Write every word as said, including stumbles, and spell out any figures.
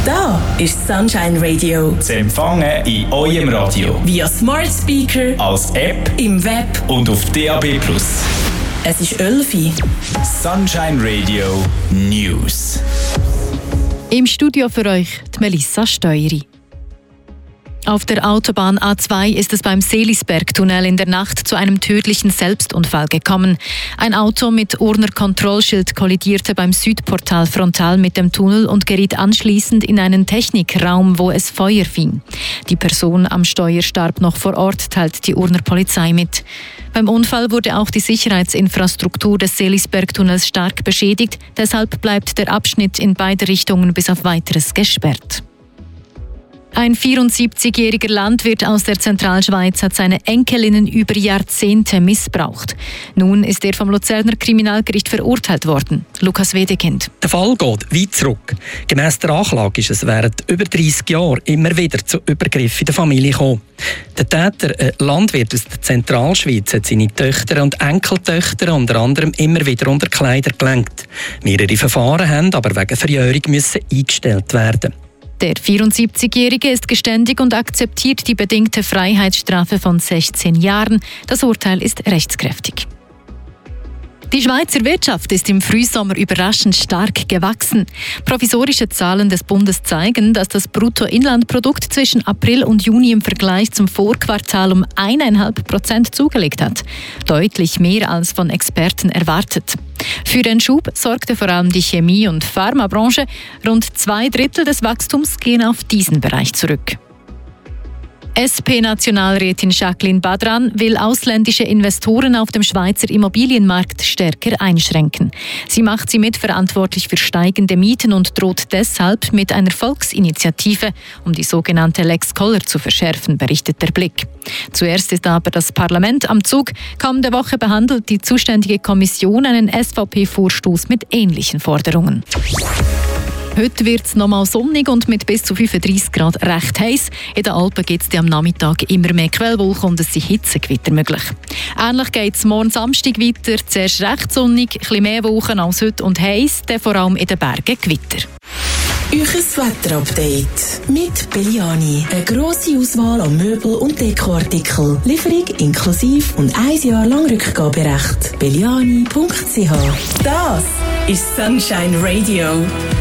Da ist Sunshine Radio. Zu empfangen in eurem Radio. Via Smart Speaker, als App, im Web und auf D A B plus. Es ist Elfi. Sunshine Radio News. Im Studio für euch die Melissa Steueri. Auf der Autobahn A zwei ist es beim Seelisberg-Tunnel in der Nacht zu einem tödlichen Selbstunfall gekommen. Ein Auto mit Urner Kontrollschild kollidierte beim Südportal frontal mit dem Tunnel und geriet anschließend in einen Technikraum, wo es Feuer fing. Die Person am Steuer starb noch vor Ort, teilt die Urner Polizei mit. Beim Unfall wurde auch die Sicherheitsinfrastruktur des Seelisberg-Tunnels stark beschädigt. Deshalb bleibt der Abschnitt in beide Richtungen bis auf Weiteres gesperrt. Ein vierundsiebzigjähriger Landwirt aus der Zentralschweiz hat seine Enkelinnen über Jahrzehnte missbraucht. Nun ist er vom Luzerner Kriminalgericht verurteilt worden. Lukas Wedekind. Der Fall geht weit zurück. Gemäss der Anklage ist es während über dreissig Jahren immer wieder zu Übergriffen in der Familie gekommen. Der Täter, ein Landwirt aus der Zentralschweiz, hat seine Töchter und Enkeltöchter unter anderem immer wieder unter Kleider gelenkt. Mehrere Verfahren haben aber wegen Verjährung müssen eingestellt werden. Der vierundsiebzigjährige ist geständig und akzeptiert die bedingte Freiheitsstrafe von sechzehn Jahren. Das Urteil ist rechtskräftig. Die Schweizer Wirtschaft ist im Frühsommer überraschend stark gewachsen. Provisorische Zahlen des Bundes zeigen, dass das Bruttoinlandprodukt zwischen April und Juni im Vergleich zum Vorquartal um eineinhalb Prozent zugelegt hat. Deutlich mehr als von Experten erwartet. Für den Schub sorgte vor allem die Chemie- und Pharmabranche. Rund zwei Drittel des Wachstums gehen auf diesen Bereich zurück. S P-Nationalrätin Jacqueline Badran will ausländische Investoren auf dem Schweizer Immobilienmarkt stärker einschränken. Sie macht sie mitverantwortlich für steigende Mieten und droht deshalb mit einer Volksinitiative, um die sogenannte Lex Koller zu verschärfen, berichtet der Blick. Zuerst ist aber das Parlament am Zug. Kommende Woche behandelt die zuständige Kommission einen S V P-Vorstoß mit ähnlichen Forderungen. Heute wird es nochmal sonnig und mit bis zu fünfunddreissig Grad recht heiß. In den Alpen gibt es am Nachmittag immer mehr Quellwolken und es sind Hitzegewitter möglich. Ähnlich geht es morgen Samstag weiter. Zuerst recht sonnig, ein bisschen mehr Wolken als heute und heiß, dann vor allem in den Bergen Gewitter. Euches Wetterupdate mit Belliani. Eine grosse Auswahl an Möbel- und Dekoartikeln. Lieferung inklusive und ein Jahr lang Rückgaberecht. belliani punkt c h. Das ist Sunshine Radio.